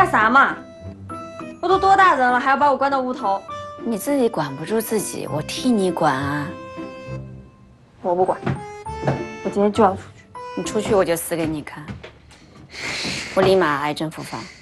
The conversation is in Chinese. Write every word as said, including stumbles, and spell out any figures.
干啥嘛？我都多大人了，还要把我关到屋头？ 你自己管不住自己，我替你管啊！ 我不管，我今天就要出去。 你出去我就死给你看！我立马癌症复发。